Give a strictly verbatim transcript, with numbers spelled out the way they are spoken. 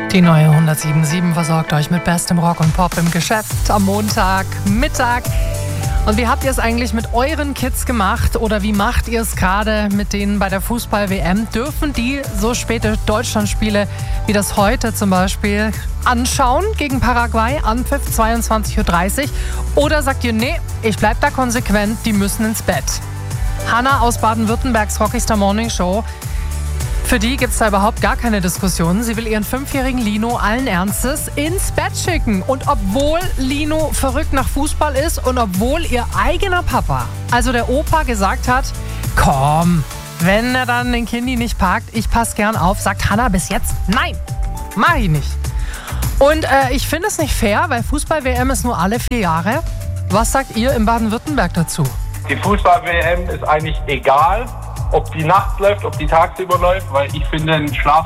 Die neue hundertsieben Komma sieben versorgt euch mit bestem Rock und Pop im Geschäft am Montagmittag. Und wie habt ihr es eigentlich mit euren Kids gemacht oder wie macht ihr es gerade mit denen bei der Fußball-W M? Dürfen die so späte Deutschlandspiele wie das heute zum Beispiel anschauen gegen Paraguay, Anpfiff zweiundzwanzig Uhr dreißig? Oder sagt ihr, nee, ich bleib da konsequent, die müssen ins Bett? Hanna aus Baden-Württembergs Rockstar Morning Show. Für die gibt es da überhaupt gar keine Diskussion. Sie will ihren fünfjährigen Lino allen Ernstes ins Bett schicken. Und obwohl Lino verrückt nach Fußball ist und obwohl ihr eigener Papa, also der Opa, gesagt hat, komm, wenn er dann den Kindi nicht packt, ich passe gern auf, sagt Hanna bis jetzt, nein, mach ich nicht. Und äh, ich finde es nicht fair, weil Fußball-W M ist nur alle vier Jahre. Was sagt ihr in Baden-Württemberg dazu? Die Fußball-W M ist eigentlich egal, ob die nachts läuft, ob die tagsüber läuft, weil ich finde, ein Schlaf